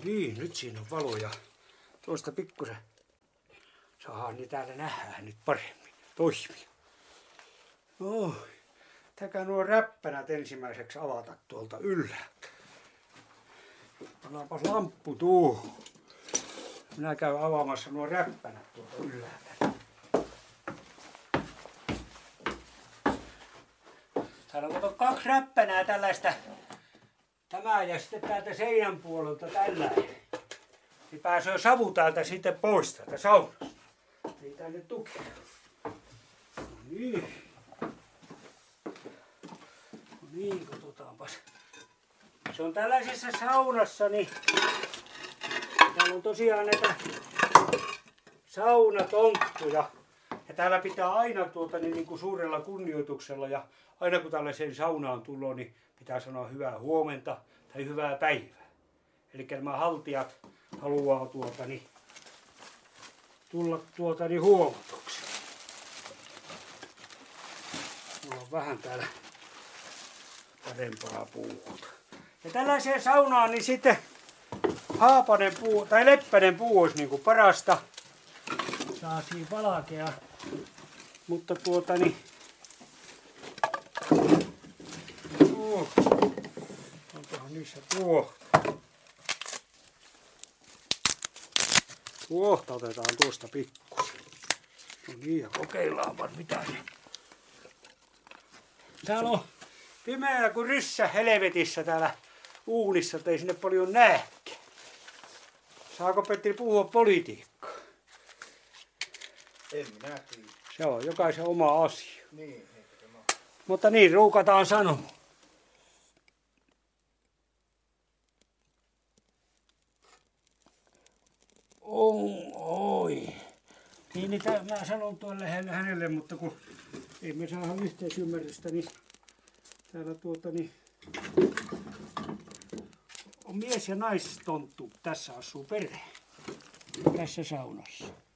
Niin, nyt siinä on valoja. Tuosta pikkusen saadaan niin täällä nähdään nyt paremmin. Toimia. No, täkä nuo räppänät ensimmäiseksi avata tuolta ylhäältä. Pannaanpas lamppu tuohon. Minä käyn avaamassa nuo räppänät tuolta ylhäältä. Täällä on 2 räppänää tällaista. Tämä ja sitten täältä seinän puolelta tällainen. Niin pääsee savu täältä sitten pois täältä saunasta. Ei tänne tukea. No niin. No niin, katsotaanpas. Se on tällaisessa saunassa, niin täällä on tosiaan näitä saunatonttuja. Ja täällä pitää aina niin kuin suurella kunnioituksella ja aina kun tällaiseen saunaan tulee, niin pitää sanoa hyvää huomenta tai hyvää päivää. Eli nämä haltijat haluaa tulla huomatuksi. Mulla on vähän täällä parempaa puuta. Ja tällaiseen saunaan niin sitten haapanen puu tai leppänen puu olisi niin kuin parasta. Saa siinä valkea. Mutta onkohan niissä tuohta otetaan tuosta pikkusen. No niin, ja kokeillaanpa mitä se. Täällä on pimeää kuin ryssä helvetissä täällä uunissa, ei sinne paljon näekään. Saako Petri puhua politiikkaa? En minä tiedä. Se on jokaisen oma asia. Niin, mutta niin ruukataan sanoa. Oi. Niin mä sanon tuolle hänelle, mutta kun ei me saada yhteisymmärrystä, niin täällä on mies- ja naistonttu. Tässä asuu perhe. Tässä saunassa.